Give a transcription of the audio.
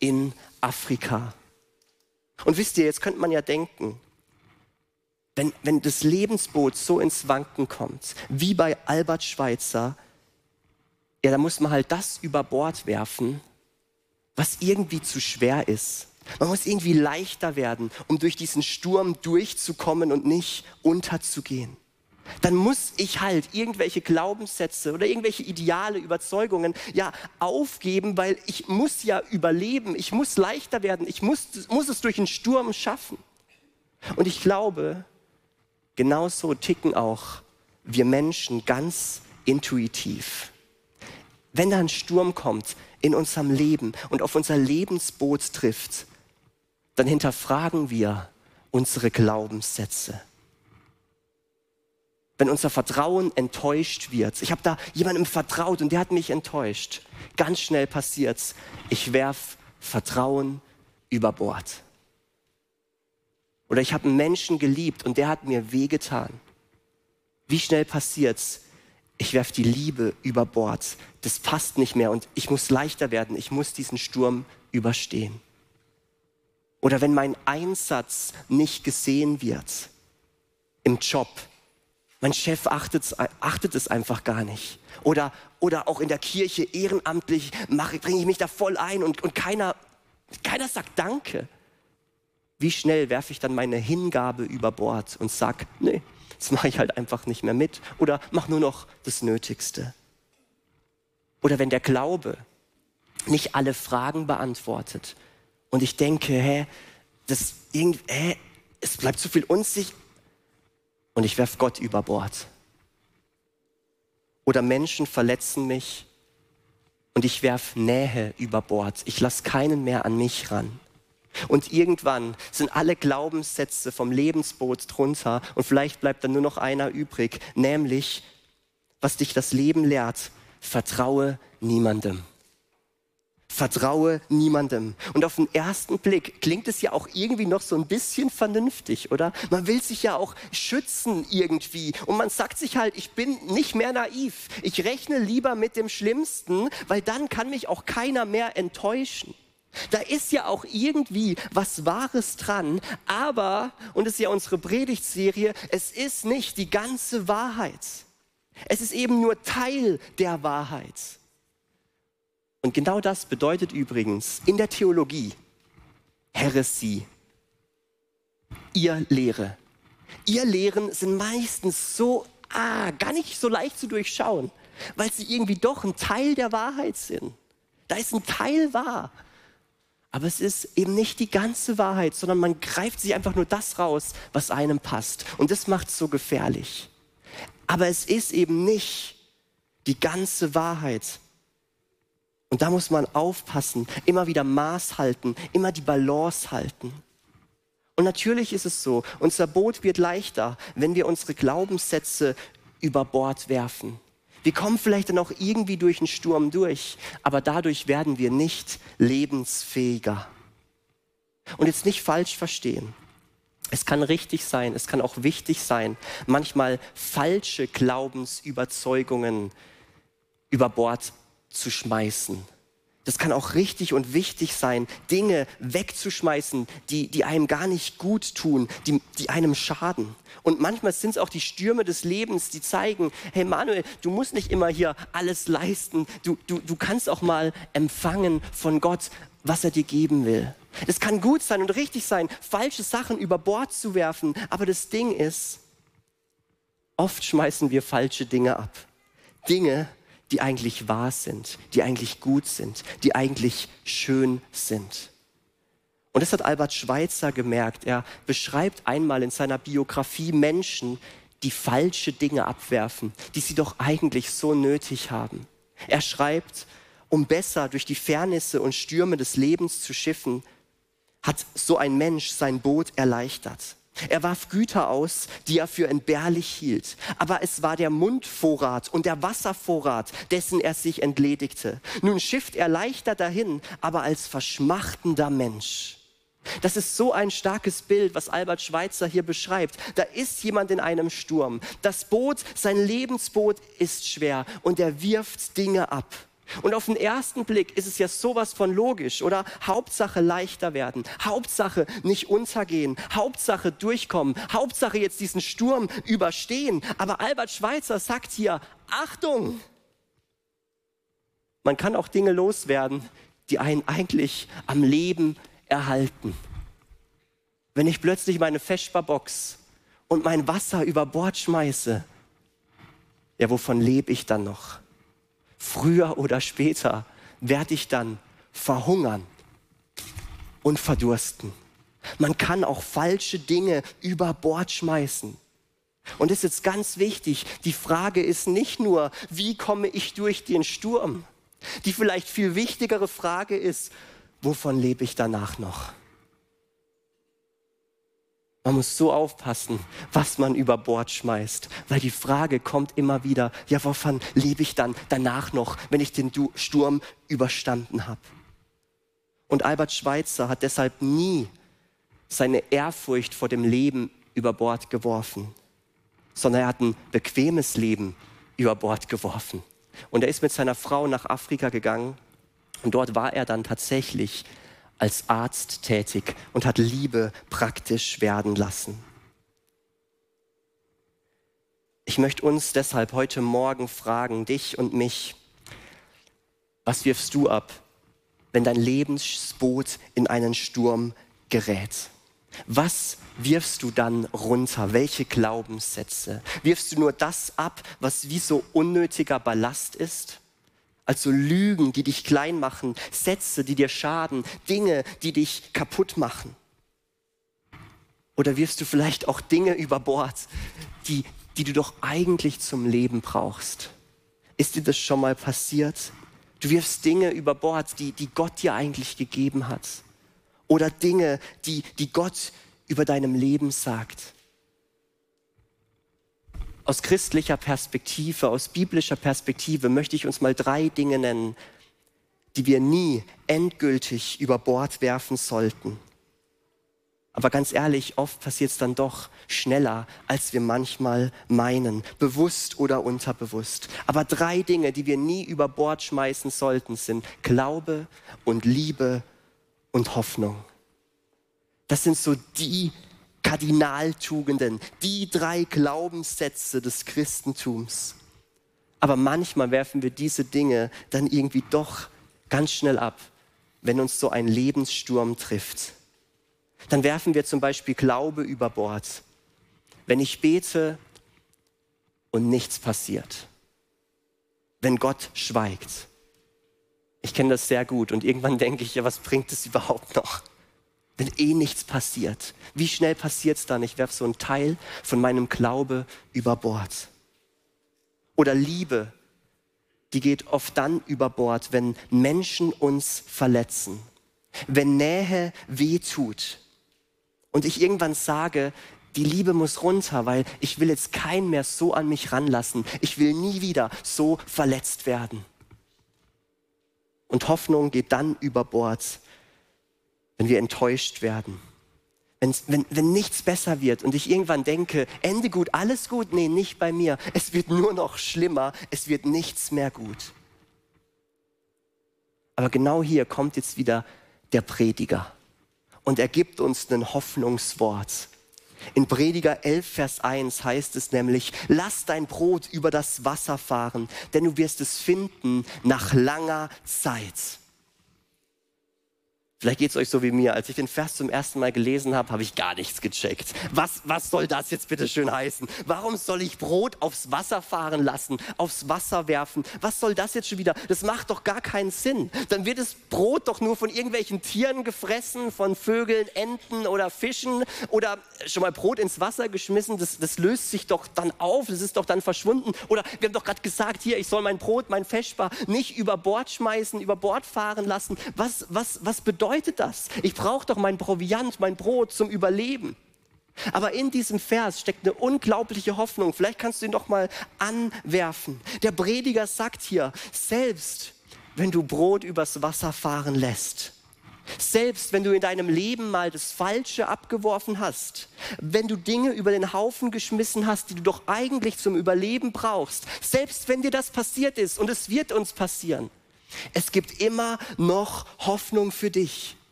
in Afrika. Und wisst ihr, jetzt könnte man ja denken, wenn das Lebensboot so ins Wanken kommt, wie bei Albert Schweitzer, ja, da muss man halt das über Bord werfen, was irgendwie zu schwer ist. Man muss irgendwie leichter werden, um durch diesen Sturm durchzukommen und nicht unterzugehen. Dann muss ich halt irgendwelche Glaubenssätze oder irgendwelche Ideale, Überzeugungen ja aufgeben, weil ich muss ja überleben, ich muss leichter werden, ich muss es durch den Sturm schaffen. Und ich glaube, genauso ticken auch wir Menschen ganz intuitiv. Wenn da ein Sturm kommt in unserem Leben und auf unser Lebensboot trifft, dann hinterfragen wir unsere Glaubenssätze. Wenn unser Vertrauen enttäuscht wird, ich habe da jemandem vertraut und der hat mich enttäuscht, ganz schnell passiert's, ich werf Vertrauen über Bord. Oder ich habe einen Menschen geliebt und der hat mir wehgetan. Wie schnell passiert's? Ich werf die Liebe über Bord. Das passt nicht mehr und ich muss leichter werden, ich muss diesen Sturm überstehen. Oder wenn mein Einsatz nicht gesehen wird im Job, mein Chef achtet es einfach gar nicht. Oder auch in der Kirche ehrenamtlich bringe ich mich da voll ein und keiner sagt Danke. Wie schnell werfe ich dann meine Hingabe über Bord und sage, nee, jetzt mache ich halt einfach nicht mehr mit oder mache nur noch das Nötigste. Oder wenn der Glaube nicht alle Fragen beantwortet und ich denke, es bleibt zu viel unsicher und ich werfe Gott über Bord. Oder Menschen verletzen mich und ich werfe Nähe über Bord. Ich lasse keinen mehr an mich ran. Und irgendwann sind alle Glaubenssätze vom Lebensboot drunter und vielleicht bleibt dann nur noch einer übrig, nämlich, was dich das Leben lehrt, vertraue niemandem. Vertraue niemandem. Und auf den ersten Blick klingt es ja auch irgendwie noch so ein bisschen vernünftig, oder? Man will sich ja auch schützen irgendwie. Und man sagt sich halt, ich bin nicht mehr naiv. Ich rechne lieber mit dem Schlimmsten, weil dann kann mich auch keiner mehr enttäuschen. Da ist ja auch irgendwie was Wahres dran, aber, und das ist ja unsere Predigtserie, es ist nicht die ganze Wahrheit. Es ist eben nur Teil der Wahrheit. Und genau das bedeutet übrigens in der Theologie Häresie. Irrlehre. Irrlehren sind meistens so, gar nicht so leicht zu durchschauen, weil sie irgendwie doch ein Teil der Wahrheit sind. Da ist ein Teil wahr. Aber es ist eben nicht die ganze Wahrheit, sondern man greift sich einfach nur das raus, was einem passt. Und das macht es so gefährlich. Aber es ist eben nicht die ganze Wahrheit. Und da muss man aufpassen, immer wieder Maß halten, immer die Balance halten. Und natürlich ist es so, unser Boot wird leichter, wenn wir unsere Glaubenssätze über Bord werfen. Wir kommen vielleicht dann auch irgendwie durch den Sturm durch, aber dadurch werden wir nicht lebensfähiger. Und jetzt nicht falsch verstehen. Es kann richtig sein, es kann auch wichtig sein, manchmal falsche Glaubensüberzeugungen über Bord zu schmeißen. Das kann auch richtig und wichtig sein, Dinge wegzuschmeißen, die einem gar nicht gut tun, die einem schaden. Und manchmal sind es auch die Stürme des Lebens, die zeigen, hey Manuel, du musst nicht immer hier alles leisten. Du kannst auch mal empfangen von Gott, was er dir geben will. Es kann gut sein und richtig sein, falsche Sachen über Bord zu werfen. Aber das Ding ist, oft schmeißen wir falsche Dinge ab. Dinge, die eigentlich wahr sind, die eigentlich gut sind, die eigentlich schön sind. Und das hat Albert Schweitzer gemerkt. Er beschreibt einmal in seiner Biografie Menschen, die falsche Dinge abwerfen, die sie doch eigentlich so nötig haben. Er schreibt, um besser durch die Fährnisse und Stürme des Lebens zu schiffen, hat so ein Mensch sein Boot erleichtert. Er warf Güter aus, die er für entbehrlich hielt. Aber es war der Mundvorrat und der Wasservorrat, dessen er sich entledigte. Nun schifft er leichter dahin, aber als verschmachtender Mensch. Das ist so ein starkes Bild, was Albert Schweitzer hier beschreibt. Da ist jemand in einem Sturm. Das Boot, sein Lebensboot ist schwer und er wirft Dinge ab. Und auf den ersten Blick ist es ja sowas von logisch, oder? Hauptsache leichter werden, Hauptsache nicht untergehen, Hauptsache durchkommen, Hauptsache jetzt diesen Sturm überstehen. Aber Albert Schweitzer sagt hier, Achtung! Man kann auch Dinge loswerden, die einen eigentlich am Leben erhalten. Wenn ich plötzlich meine Vespa-Box und mein Wasser über Bord schmeiße, ja, wovon lebe ich dann noch? Früher oder später werde ich dann verhungern und verdursten. Man kann auch falsche Dinge über Bord schmeißen. Und es ist jetzt ganz wichtig, die Frage ist nicht nur, wie komme ich durch den Sturm? Die vielleicht viel wichtigere Frage ist, wovon lebe ich danach noch? Man muss so aufpassen, was man über Bord schmeißt, weil die Frage kommt immer wieder, ja, wovon lebe ich dann danach noch, wenn ich den Sturm überstanden habe? Und Albert Schweitzer hat deshalb nie seine Ehrfurcht vor dem Leben über Bord geworfen, sondern er hat ein bequemes Leben über Bord geworfen. Und er ist mit seiner Frau nach Afrika gegangen und dort war er dann tatsächlich als Arzt tätig und hat Liebe praktisch werden lassen. Ich möchte uns deshalb heute Morgen fragen, dich und mich, was wirfst du ab, wenn dein Lebensboot in einen Sturm gerät? Was wirfst du dann runter? Welche Glaubenssätze? Wirfst du nur das ab, was wie so unnötiger Ballast ist? Also Lügen, die dich klein machen, Sätze, die dir schaden, Dinge, die dich kaputt machen. Oder wirfst du vielleicht auch Dinge über Bord, die du doch eigentlich zum Leben brauchst? Ist dir das schon mal passiert? Du wirfst Dinge über Bord, die Gott dir eigentlich gegeben hat. Oder Dinge, die Gott über deinem Leben sagt. Aus christlicher Perspektive, aus biblischer Perspektive möchte ich uns mal 3 Dinge nennen, die wir nie endgültig über Bord werfen sollten. Aber ganz ehrlich, oft passiert es dann doch schneller, als wir manchmal meinen, bewusst oder unterbewusst. Aber 3 Dinge, die wir nie über Bord schmeißen sollten, sind Glaube und Liebe und Hoffnung. Das sind so die Kardinaltugenden, die 3 Glaubenssätze des Christentums. Aber manchmal werfen wir diese Dinge dann irgendwie doch ganz schnell ab, wenn uns so ein Lebenssturm trifft. Dann werfen wir zum Beispiel Glaube über Bord, wenn ich bete und nichts passiert. Wenn Gott schweigt. Ich kenne das sehr gut und irgendwann denke ich, ja, was bringt es überhaupt noch? Wenn nichts passiert. Wie schnell passiert es dann? Ich werfe so einen Teil von meinem Glaube über Bord. Oder Liebe, die geht oft dann über Bord, wenn Menschen uns verletzen. Wenn Nähe wehtut. Und ich irgendwann sage, die Liebe muss runter, weil ich will jetzt keinen mehr so an mich ranlassen. Ich will nie wieder so verletzt werden. Und Hoffnung geht dann über Bord, wenn wir enttäuscht werden, wenn nichts besser wird und ich irgendwann denke, Ende gut, alles gut, nee, nicht bei mir, es wird nur noch schlimmer, es wird nichts mehr gut. Aber genau hier kommt jetzt wieder der Prediger und er gibt uns ein Hoffnungswort. In Prediger 11, Vers 1 heißt es nämlich, lass dein Brot über das Wasser fahren, denn du wirst es finden nach langer Zeit. Vielleicht geht es euch so wie mir. Als ich den Vers zum ersten Mal gelesen habe, habe ich gar nichts gecheckt. Was soll das jetzt bitte schön heißen? Warum soll ich Brot aufs Wasser fahren lassen, aufs Wasser werfen? Was soll das jetzt schon wieder? Das macht doch gar keinen Sinn. Dann wird das Brot doch nur von irgendwelchen Tieren gefressen, von Vögeln, Enten oder Fischen oder schon mal Brot ins Wasser geschmissen. Das löst sich doch dann auf, das ist doch dann verschwunden. Oder wir haben doch gerade gesagt, hier, ich soll mein Brot, mein Vespa nicht über Bord schmeißen, über Bord fahren lassen. Was bedeutet das? Ich brauche doch mein Proviant, mein Brot zum Überleben. Aber in diesem Vers steckt eine unglaubliche Hoffnung. Vielleicht kannst du ihn doch mal anwerfen. Der Prediger sagt hier, selbst wenn du Brot übers Wasser fahren lässt, selbst wenn du in deinem Leben mal das Falsche abgeworfen hast, wenn du Dinge über den Haufen geschmissen hast, die du doch eigentlich zum Überleben brauchst, selbst wenn dir das passiert ist und es wird uns passieren, Es gibt immer noch Hoffnung für dich.